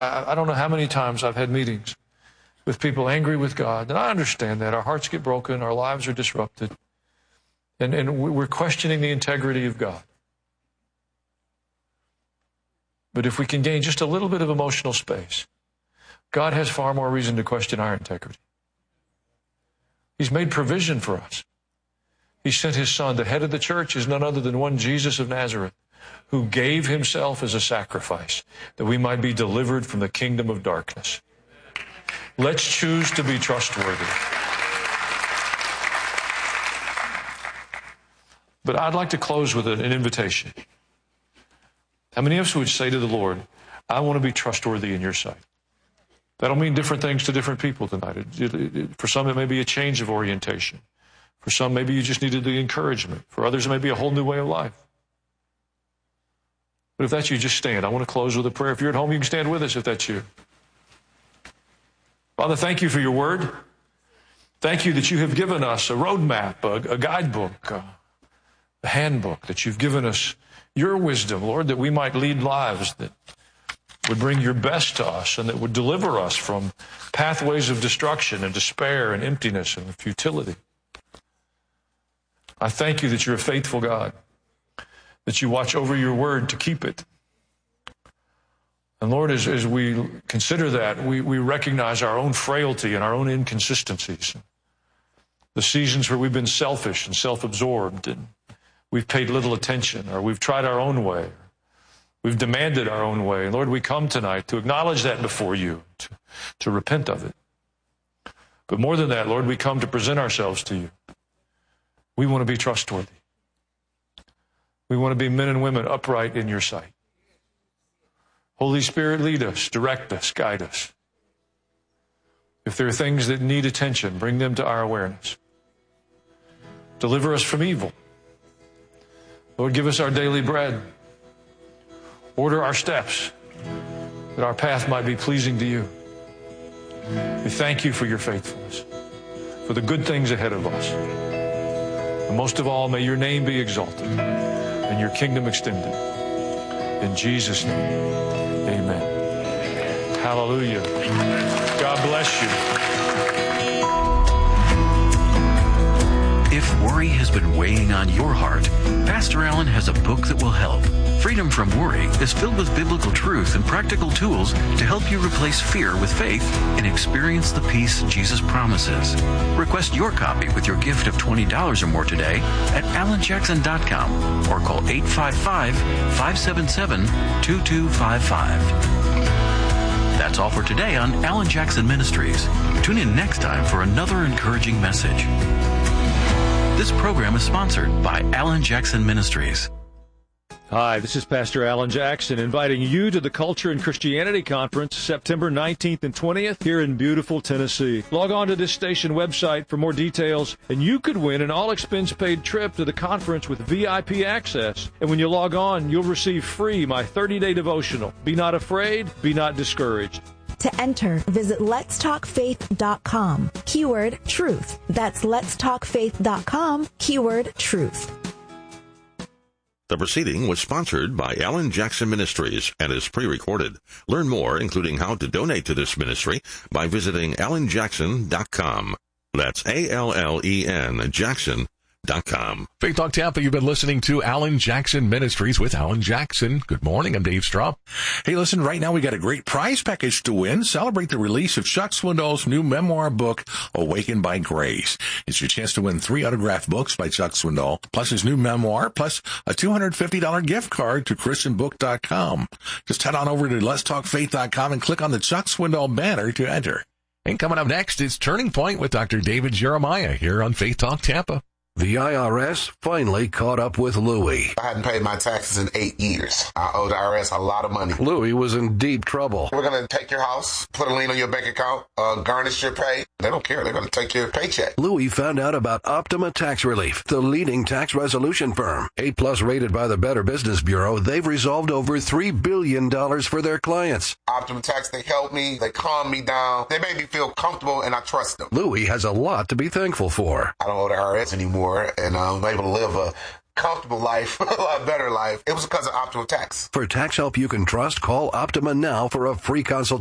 I don't know how many times I've had meetings with people angry with God, and I understand that. Our hearts get broken, our lives are disrupted, and we're questioning the integrity of God. But if we can gain just a little bit of emotional space, God has far more reason to question our integrity. He's made provision for us. He sent his son. The head of the church is none other than one Jesus of Nazareth, who gave himself as a sacrifice that we might be delivered from the kingdom of darkness. Let's choose to be trustworthy. But I'd like to close with an invitation. How many of us would say to the Lord, I want to be trustworthy in your sight? That'll mean different things to different people tonight. For some, it may be a change of orientation. For some, maybe you just needed the encouragement. For others, it may be a whole new way of life. But if that's you, just stand. I want to close with a prayer. If you're at home, you can stand with us if that's you. Father, thank you for your word. Thank you that you have given us a roadmap, a guidebook, a handbook, that you've given us your wisdom, Lord, that we might lead lives that would bring your best to us and that would deliver us from pathways of destruction and despair and emptiness and futility. I thank you that you're a faithful God, that you watch over your word to keep it. And Lord, as we consider that, we recognize our own frailty and our own inconsistencies. The seasons where we've been selfish and self-absorbed and we've paid little attention, or we've tried our own way, we've demanded our own way. And Lord, we come tonight to acknowledge that before you, to repent of it. But more than that, Lord, we come to present ourselves to you. We want to be trustworthy. We want to be men and women upright in your sight. Holy Spirit, lead us, direct us, guide us. If there are things that need attention, bring them to our awareness. Deliver us from evil. Lord, give us our daily bread. Order our steps, that our path might be pleasing to you. We thank you for your faithfulness, for the good things ahead of us. And most of all, may your name be exalted and your kingdom extended. In Jesus' name, amen. Hallelujah. God bless you. If worry has been weighing on your heart, Pastor Allen has a book that will help. Freedom from Worry is filled with biblical truth and practical tools to help you replace fear with faith and experience the peace Jesus promises. Request your copy with your gift of $20 or more today at alanjackson.com or call 855-577-2255. That's all for today on Alan Jackson Ministries. Tune in next time for another encouraging message. This program is sponsored by Alan Jackson Ministries. Hi, this is Pastor Alan Jackson inviting you to the Culture and Christianity Conference September 19th and 20th here in beautiful Tennessee. Log on to this station website for more details, and you could win an all-expense-paid trip to the conference with VIP access. And when you log on, you'll receive free my 30-day devotional. Be not afraid, be not discouraged. To enter, visit letstalkfaith.com, keyword truth. That's letstalkfaith.com, keyword truth. The proceeding was sponsored by Alan Jackson Ministries and is pre-recorded. Learn more, including how to donate to this ministry, by visiting alanjackson.com. That's ALLEN Jackson.com. Faith Talk Tampa, you've been listening to Alan Jackson Ministries with Alan Jackson. Good morning, I'm Dave Straub. Hey, listen, right now we got a great prize package to win. Celebrate the release of Chuck Swindoll's new memoir book, Awakened by Grace. It's your chance to win 3 autographed books by Chuck Swindoll, plus his new memoir, plus a $250 gift card to christianbook.com. Just head on over to letstalkfaith.com and click on the Chuck Swindoll banner to enter. And coming up next is Turning Point with Dr. David Jeremiah here on Faith Talk Tampa. The IRS finally caught up with Louie. I hadn't paid my taxes in 8 years. I owed the IRS a lot of money. Louie was in deep trouble. We're going to take your house, put a lien on your bank account, garnish your pay. They don't care. They're going to take your paycheck. Louie found out about Optima Tax Relief, the leading tax resolution firm. A+ rated by the Better Business Bureau, they've resolved over $3 billion for their clients. Optima Tax, they help me. They calm me down. They made me feel comfortable, and I trust them. Louie has a lot to be thankful for. I don't owe the IRS anymore, and I'm able to live a comfortable life, a lot better life. It was because of Optima Tax. For tax help you can trust, call Optima now for a free consultation.